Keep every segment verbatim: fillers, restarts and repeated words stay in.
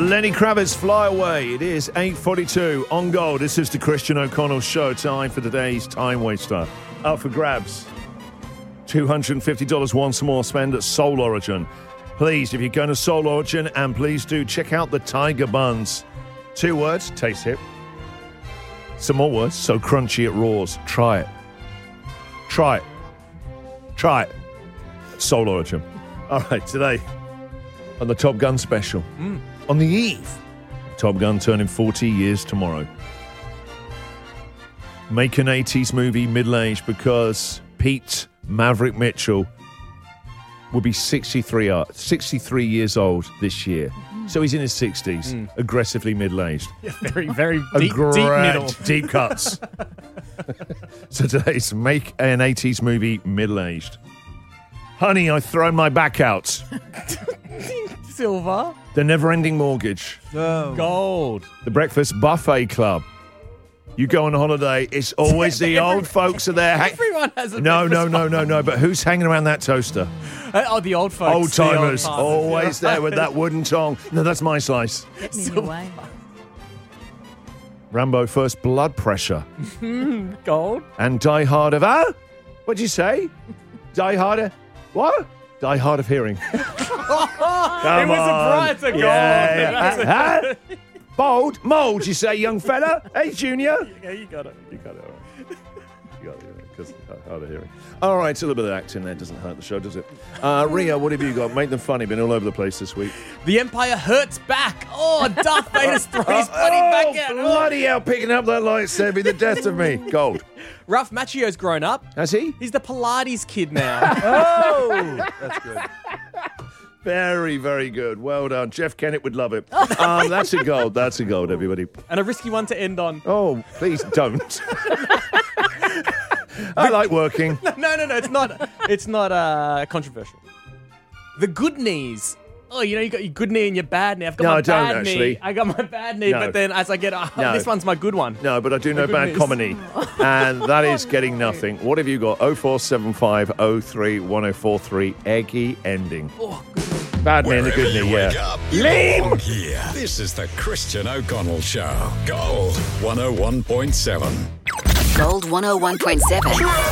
Lenny Kravitz, Fly Away. It is eight forty-two on Gold. This is the Christian O'Connell Show. Time for today's Time Waster. Up for grabs. two hundred fifty dollars once more spend at Soul Origin. Please, if you're going to Soul Origin, and please do check out the Tiger Buns. Two words, taste it. Some more words, so crunchy it roars. Try it. Try it. Try it. Soul Origin. All right, today on the Top Gun special. Mm. On the eve, Top Gun turning forty years tomorrow. Make an eighties movie middle-aged because Pete Maverick Mitchell will be sixty-three, uh, sixty-three years old this year. Mm. So he's in his sixties, mm. aggressively middle-aged. Yeah, very, very deep, deep middle. Deep cuts. So today's Make an eighties movie middle-aged. Honey, I've thrown my back out. Silver. The Never-Ending Mortgage. Oh. Gold. The Breakfast Buffet Club. You go on holiday, it's always the old folks are there. Everyone has a No, no, breakfast no, no, no. But who's hanging around that toaster? Uh, oh, the old folks. Old timers. The old always there with that wooden tongue. No, that's my slice. Get me in your way. Rambo First Blood Pressure. Gold. And Die Hard of... Ah? What'd you say? Die Hard of... What? Die Hard of Hearing. Come it was on. a bright to gold. Yeah, yeah. Huh? Bold? Mold, you say, young fella? Hey, Junior? Yeah, you got it. You got it. All right. You got it, because hard of hearing. All right, a little bit of acting there. Doesn't hurt the show, does it? Uh, Ria, what have you got? Make them funny. Been all over the place this week. The Empire hurts back. Oh, Darth Vader's throwing his bloody oh, back out. Bloody hell, picking up that lightsaber, be the death of me. Gold. Ralph Macchio's grown up. Has he? He's the Pilates kid now. Oh, that's good. Very, very good. Well done. Jeff Kennett would love it. Um, that's a gold. That's a gold, everybody. And a risky one to end on. Oh, please don't. I like working. No, no, no. It's not. It's not uh, controversial. The good knees. Oh, you know, you got your good knee and your bad knee. I've got No, my I don't, bad actually. knee. I got my bad knee, No. but then as I get, oh, No. this one's my good one. No, but I do know good bad news. comedy. And that is getting nothing. What have you got? oh four seven five oh three one oh four three. Eggy ending. Oh, good. Bad knee and a good knee, yeah. Up, Liam! Here. This is the Christian O'Connell Show. Gold one oh one point seven. Gold one oh one point seven.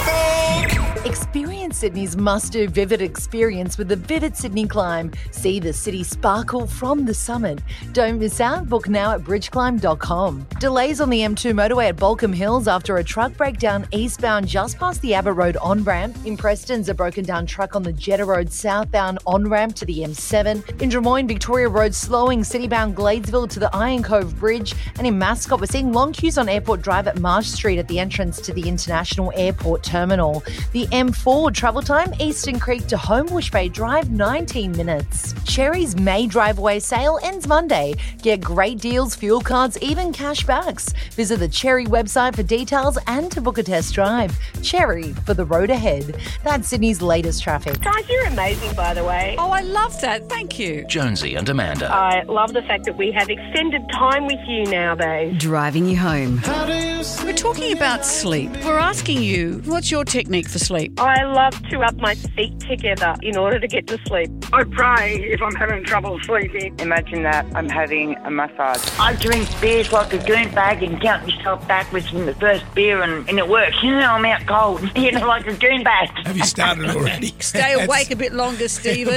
Experience Sydney's must-do Vivid experience with the Vivid Sydney Climb. See the city sparkle from the summit. Don't miss out. Book now at bridge climb dot com. Delays on the M two motorway at Balcombe Hills after a truck breakdown eastbound just past the Abbott Road on-ramp. In Preston's a broken-down truck on the Jeddah Road southbound on-ramp to the M seven. In Drummoyne, Victoria Road slowing citybound Gladesville to the Iron Cove Bridge. And in Mascot, we're seeing long queues on Airport Drive at Marsh Street at the entrance to the International Airport Terminal. The M four travel time, Eastern Creek to Homebush Bay Drive, nineteen minutes. Cherry's May Drive Away sale ends Monday. Get great deals, fuel cards, even cash backs. Visit the Cherry website for details and to book a test drive. Cherry, for the road ahead. That's Sydney's latest traffic. Guys, you're amazing, by the way. Oh, I love that. Thank you. Jonesy and Amanda. I love the fact that we have extended time with you nowadays. Driving you home. We're talking about sleep. We're asking you, what's your technique for sleep? I love to rub my feet together in order to get to sleep. I pray if I'm having trouble sleeping. Imagine that I'm having a massage. I drink beers like a goon bag and count myself backwards from the first beer and, and it works. You know, I'm out cold. You know, like a goon bag. Have you started already? Stay awake a bit longer, Stephen.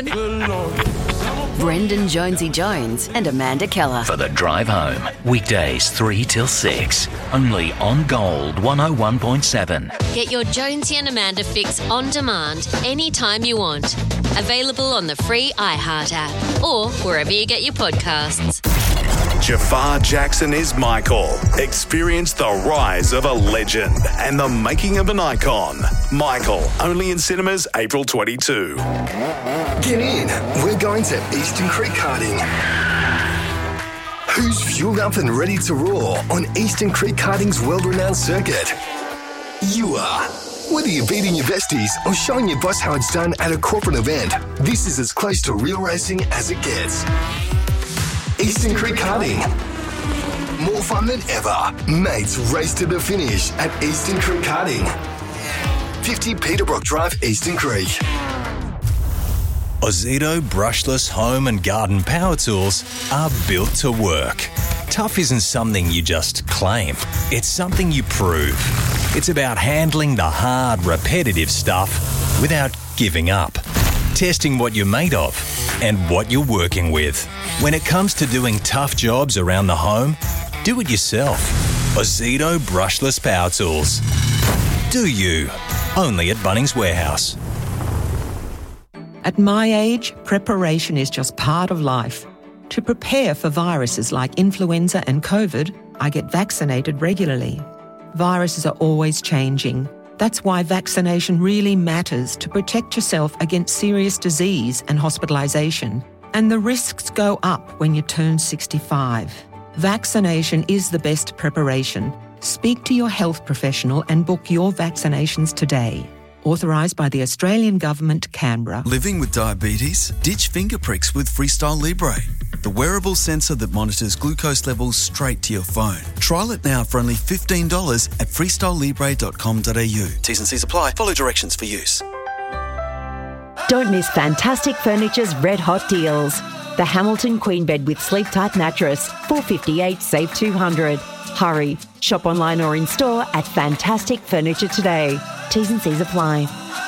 Brendan Jonesy Jones and Amanda Keller. For the drive home. Weekdays three till six. Only on Gold one oh one point seven. Get your Jonesy and Amanda fix on demand anytime you want. Available on the free iHeart app or wherever you get your podcasts. Jafar Jackson is Michael. Experience the rise of a legend and the making of an icon. Michael, only in cinemas April twenty-second. Get in. We're going to Eastern Creek Karting. Who's fueled up and ready to roar on Eastern Creek Karting's world-renowned circuit? You are. Whether you're beating your besties or showing your boss how it's done at a corporate event, this is as close to real racing as it gets. Eastern Creek Karting. More fun than ever. Mates race to the finish at Eastern Creek Karting. fifty Peterbrook Drive, Eastern Creek. Ozito brushless home and garden power tools are built to work. Tough isn't something you just claim. It's something you prove. It's about handling the hard, repetitive stuff without giving up. Testing what you're made of and what you're working with. When it comes to doing tough jobs around the home, do it yourself. Ozito brushless power tools. Do you? Only at Bunnings Warehouse. At my age, preparation is just part of life. To prepare for viruses like influenza and COVID, I get vaccinated regularly. Viruses are always changing. That's why vaccination really matters to protect yourself against serious disease and hospitalisation. And the risks go up when you turn sixty-five. Vaccination is the best preparation. Speak to your health professional and book your vaccinations today. Authorised by the Australian Government, Canberra. Living with diabetes? Ditch finger pricks with Freestyle Libre, the wearable sensor that monitors glucose levels straight to your phone. Trial it now for only fifteen dollars at freestyle libre dot com dot a u. T's and C's apply. Follow directions for use. Don't miss Fantastic Furniture's red hot deals. The Hamilton Queen Bed with Sleep Tight Mattress, four fifty-eight, save two hundred. Hurry. Shop online or in store at Fantastic Furniture today. T's and C's apply.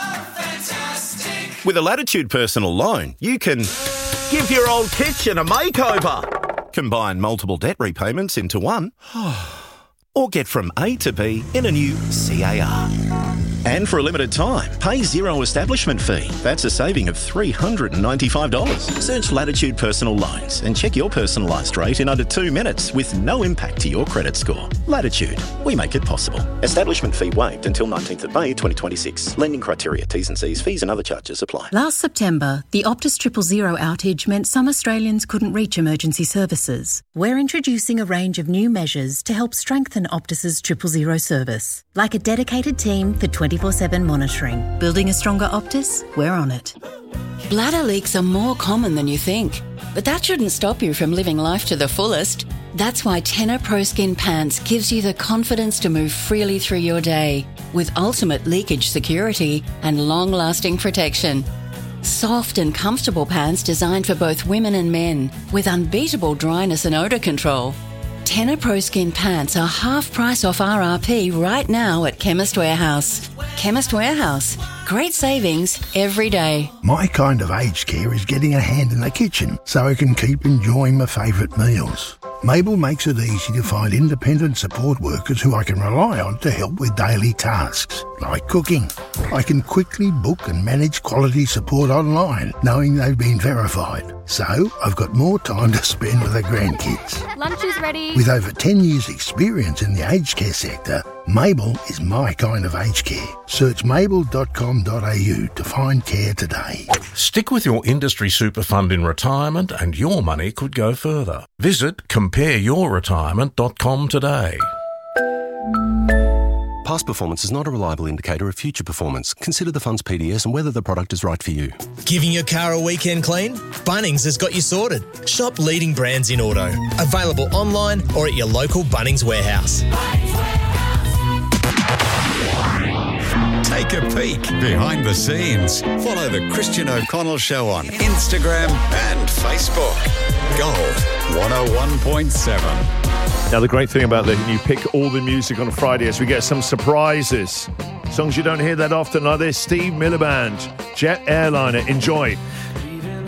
With a Latitude personal loan, you can give your old kitchen a makeover, combine multiple debt repayments into one, or get from A to B in a new C A R. And for a limited time, pay zero establishment fee. That's a saving of three hundred ninety-five dollars. Search Latitude Personal Loans and check your personalised rate in under two minutes with no impact to your credit score. Latitude, we make it possible. Establishment fee waived until nineteenth of May twenty twenty-six. Lending criteria, T's and C's, fees and other charges apply. Last September, the Optus Triple Zero outage meant some Australians couldn't reach emergency services. We're introducing a range of new measures to help strengthen Optus's Triple Zero service, like a dedicated team for twenty-four seven monitoring. Building a stronger Optus? We're on it. Bladder leaks are more common than you think, but that shouldn't stop you from living life to the fullest. That's why Tenor Pro Skin Pants gives you the confidence to move freely through your day with ultimate leakage security and long-lasting protection. Soft and comfortable pants designed for both women and men with unbeatable dryness and odour control. Tenor Pro Skin Pants are half price off R R P right now at Chemist Warehouse. Chemist Warehouse. Great savings every day. My kind of aged care is getting a hand in the kitchen so I can keep enjoying my favourite meals. Mabel makes it easy to find independent support workers who I can rely on to help with daily tasks, like cooking. I can quickly book and manage quality support online, knowing they've been verified. So I've got more time to spend with the grandkids. Lunch is ready. With over ten years' experience in the aged care sector, Mabel is my kind of aged care. Search mabel dot com dot a u to find care today. Stick with your industry super fund in retirement and your money could go further. Visit compare your retirement dot com today. Past performance is not a reliable indicator of future performance. Consider the fund's P D S and whether the product is right for you. Giving your car a weekend clean? Bunnings has got you sorted. Shop leading brands in auto. Available online or at your local Bunnings warehouse. Take a peek behind the scenes. Follow The Christian O'Connell Show on Instagram and Facebook. Gold one oh one point seven. Now, the great thing about that, you pick all the music on a Friday is we get some surprises. Songs you don't hear that often like this. Steve Miller Band, Jet Airliner. Enjoy.